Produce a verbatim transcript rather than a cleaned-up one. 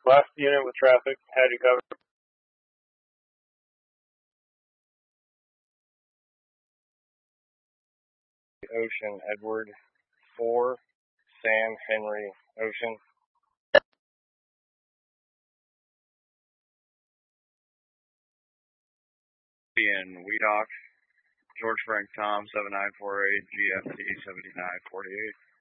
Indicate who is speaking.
Speaker 1: Last unit with traffic, had you covered. Ocean, Edward, four, Sam, Henry, Ocean.
Speaker 2: In Weedock, George Frank Tom, seven nine four eight, G F T seventy-nine forty-eight.